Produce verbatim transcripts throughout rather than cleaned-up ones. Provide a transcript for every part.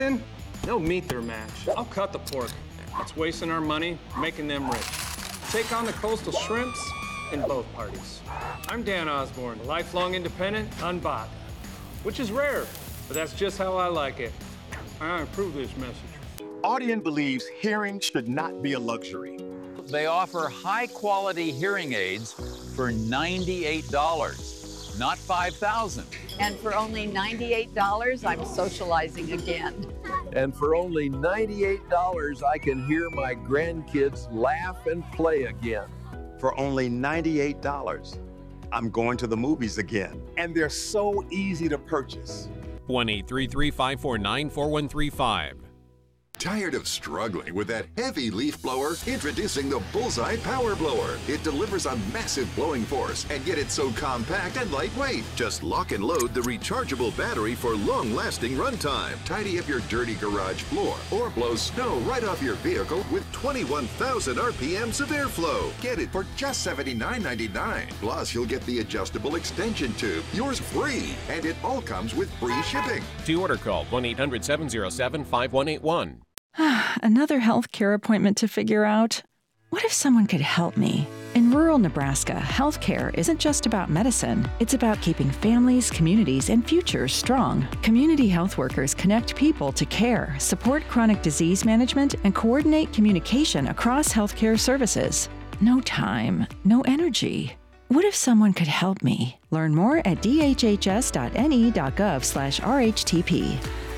They'll meet their match. I'll cut the pork. It's wasting our money, making them rich. Take on the coastal shrimps in both parties. I'm Dan Osborne, a lifelong independent, unbought, which is rare, but that's just how I like it. I approve this message. Audien believes hearing should not be a luxury. They offer high-quality hearing aids for ninety-eight dollars, not five thousand dollars. And for only ninety-eight dollars, I'm socializing again. And for only ninety-eight dollars, I can hear my grandkids laugh and play again. For only ninety-eight dollars, I'm going to the movies again. And they're so easy to purchase. one eight three three, five four nine, four one three five. Tired of struggling with that heavy leaf blower? Introducing the Bullseye Power Blower. It delivers a massive blowing force, and yet it's so compact and lightweight. Just lock and load the rechargeable battery for long-lasting runtime. Tidy up your dirty garage floor, or blow snow right off your vehicle with twenty-one thousand R P Ms of airflow. Get it for just seventy-nine ninety-nine. Plus, you'll get the adjustable extension tube, yours free, and it all comes with free shipping. To order, call one eight hundred, seven oh seven, five one eight one. Another health care appointment to figure out. What if someone could help me? In rural Nebraska, healthcare isn't just about medicine. It's about keeping families, communities, and futures strong. Community health workers connect people to care, support chronic disease management, and coordinate communication across healthcare services. No time, no energy. What if someone could help me? Learn more at d h h s dot n e dot gov slash r h t p.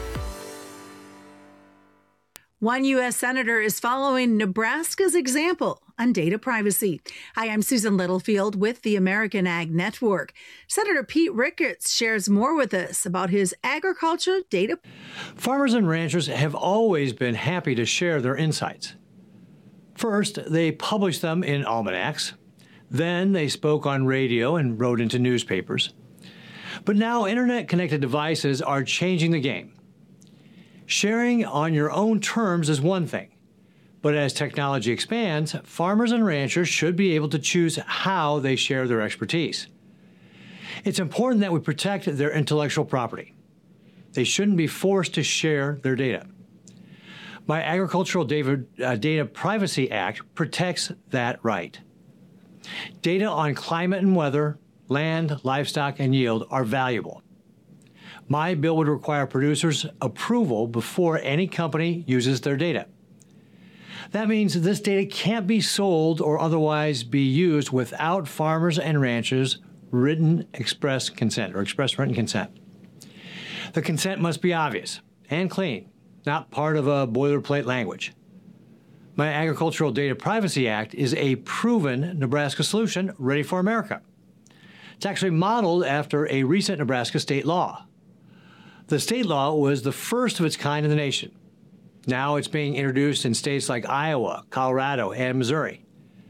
One U S senator is following Nebraska's example on data privacy. Hi, I'm Susan Littlefield with the American Ag Network. Senator Pete Ricketts shares more with us about his agriculture data. Farmers and ranchers have always been happy to share their insights. First, they published them in almanacs. Then they spoke on radio and wrote into newspapers. But now internet-connected devices are changing the game. Sharing on your own terms is one thing, but as technology expands, farmers and ranchers should be able to choose how they share their expertise. It's important that we protect their intellectual property. They shouldn't be forced to share their data. My Agricultural Data, uh, Data Privacy Act protects that right. Data on climate and weather, land, livestock, and yield are valuable. My bill would require producers' approval before any company uses their data. That means this data can't be sold or otherwise be used without farmers and ranchers' written express consent or express written consent. The consent must be obvious and clean, not part of a boilerplate language. My Agricultural Data Privacy Act is a proven Nebraska solution ready for America. It's actually modeled after a recent Nebraska state law. The state law was the first of its kind in the nation. Now it's being introduced in states like Iowa, Colorado, and Missouri.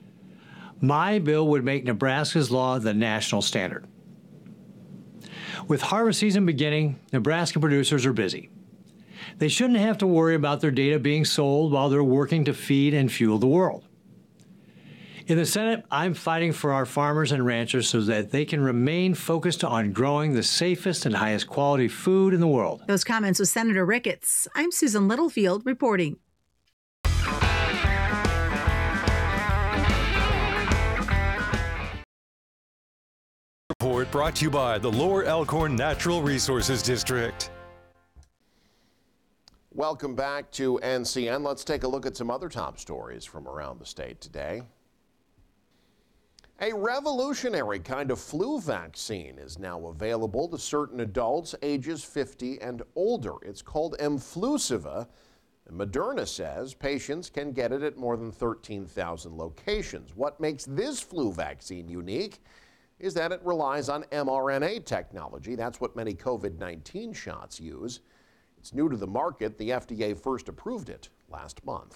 My bill would make Nebraska's law the national standard. With harvest season beginning, Nebraska producers are busy. They shouldn't have to worry about their data being sold while they're working to feed and fuel the world. In the Senate, I'm fighting for our farmers and ranchers so that they can remain focused on growing the safest and highest quality food in the world. Those comments with Senator Ricketts. I'm Susan Littlefield reporting. Report brought to you by the Lower Elkhorn Natural Resources District. Welcome back to N C N. Let's take a look at some other top stories from around the state today. A revolutionary kind of flu vaccine is now available to certain adults ages fifty and older. It's called Mflusiva. Moderna says patients can get it at more than thirteen thousand locations. What makes this flu vaccine unique is that it relies on mRNA technology. That's what many COVID nineteen shots use. It's new to the market. The F D A first approved it last month.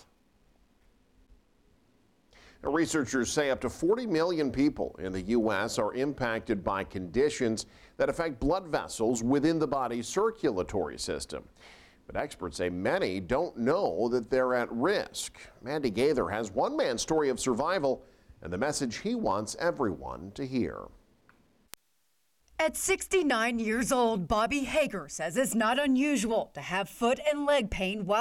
Now, researchers say up to forty million people in the U S are impacted by conditions that affect blood vessels within the body's circulatory system. But experts say many don't know that they're at risk. Mandy Gaither has one man's story of survival and the message he wants everyone to hear. At sixty-nine years old, Bobby Hager says it's not unusual to have foot and leg pain while